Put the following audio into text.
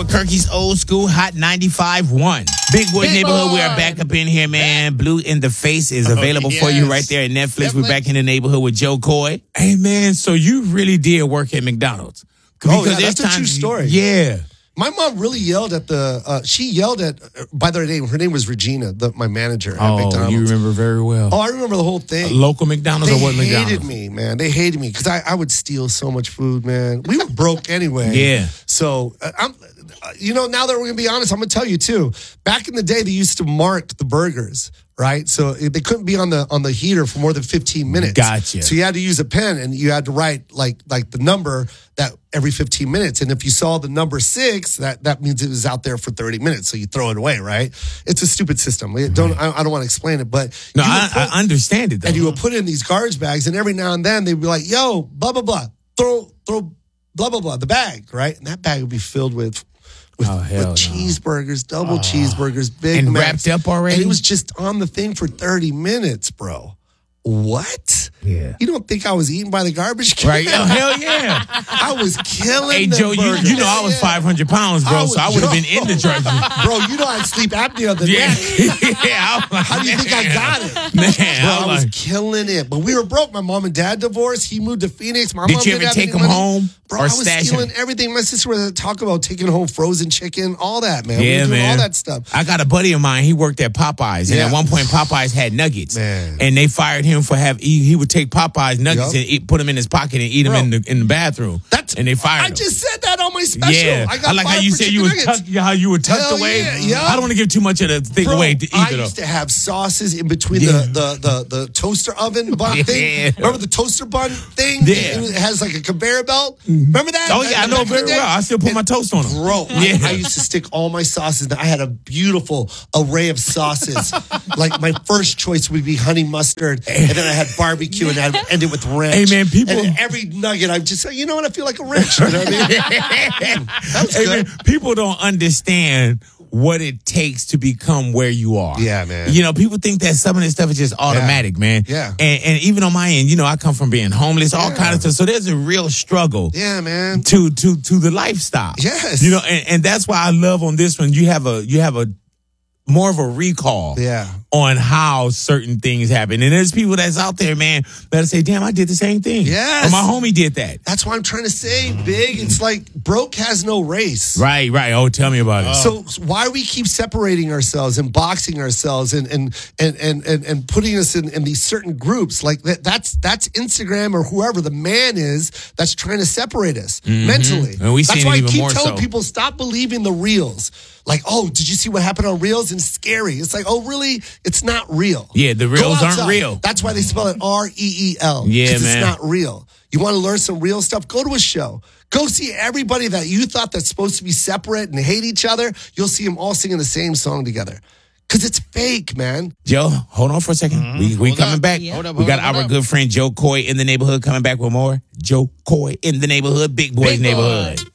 Albuquerque's old school Hot 95.1. Big Boy Neighborhood, we are back up in here, man. Blue in the Face is available for you right there at Netflix. We're back in the neighborhood with Joe Coy. Hey, man, so you really did work at McDonald's. Because that's a true story. Yeah. My mom really yelled at she yelled at, by their name, her name was Regina, my manager at McDonald's. Oh, you remember very well. Oh, I remember the whole thing. Local McDonald's or what McDonald's? They hated me, man. They hated me because I would steal so much food, man. We were broke anyway. Yeah. So, now that we're going to be honest, I'm going to tell you, too. Back in the day, they used to mark the burgers, right? So they couldn't be on the heater for more than 15 minutes. Gotcha. So you had to use a pen, and you had to write, like the number that every 15 minutes. And if you saw the number 6, that means it was out there for 30 minutes. So you throw it away, right? It's a stupid system. I don't want to explain it, but no, I understand it though. And you would put it in these garbage bags, and every now and then they'd be like, "Yo, blah blah blah, throw blah blah blah," the bag, right? And that bag would be filled with cheeseburgers, double cheeseburgers, Big and Macs, wrapped up already. And it was just on the thing for 30 minutes, bro. What? Yeah. You don't think I was eaten by the garbage can? Right? Oh, hell yeah. I was killing Hey, them Joe, burgers. you know I was 500 pounds, bro, so I would have been in the truck. Bro, you know I had sleep apnea the Yeah. next. Yeah. How do you think I got it? Man, Bro, I was killing it. But we were broke. My mom and dad divorced. He moved to Phoenix. My mom Did you didn't ever have take any them money. home Bro, or I was stash stealing them? everything. My sister was talking about taking home frozen chicken, all that, man. Yeah, we were doing man. all that stuff. I got a buddy of mine. He worked at Popeyes, and Yeah. at one point Popeyes had nuggets, Man. and they fired him for he would take Popeyes nuggets Yup. and put them in his pocket and eat them in the bathroom. And they fired I him. just said that on my special. Yeah, I got like how fired you for said chicken you were nuggets. how you were tucked Hell away. yeah. I don't want to give too much of the thing Bro, away to I either. used to have sauces in between Yeah. the toaster oven bun Yeah. thing. Remember the toaster bun thing? Yeah. It has like a conveyor belt. Remember that? Oh yeah, I know Back in the very day? well. I still put my toast on them. Bro, Yeah. I used to stick all my sauces. I had a beautiful array of sauces. Like my first choice would be honey mustard, and then I had barbecue, and I'd end it with ranch. Hey, man, people- And every nugget, I'd just say, you know what? I feel like a ranch. You know what I mean? That was Hey, good. man, people don't understand what it takes to become where you are. Yeah, man. You know, people think that some of this stuff is just automatic, man. Yeah. And even on my end, I come from being homeless, all kind of stuff. So there's a real struggle. Yeah, man. To the lifestyle. Yes. And that's why I love on this one. You have a more of a recall. Yeah. On how certain things happen. And there's people that's out there, man, that'll say, damn, I did the same thing. Yes. Or my homie did that. That's what I'm trying to say, Big. It's like broke has no race. Right. Oh, tell me about it. So why we keep separating ourselves and boxing ourselves and putting us in these certain groups, like that's Instagram or whoever the man is that's trying to separate us mentally. And we that's seen why it I even keep more telling so. people stop believing the reels. Like, oh, did you see what happened on Reels? And it's scary. It's like, oh, really? It's not real. Yeah, the Go reels aren't outside. real. That's why they spell it REEL. Yeah, 'cause man. It's not real. You want to learn some real stuff? Go to a show. Go see everybody that you thought that's supposed to be separate and hate each other. You'll see them all singing the same song together. Because it's fake, man. Joe, hold on for a 2nd. We coming back. Yeah. We got our good friend Joe Coy in the neighborhood coming back with more. Joe Coy in the neighborhood, Big Boy's neighborhood.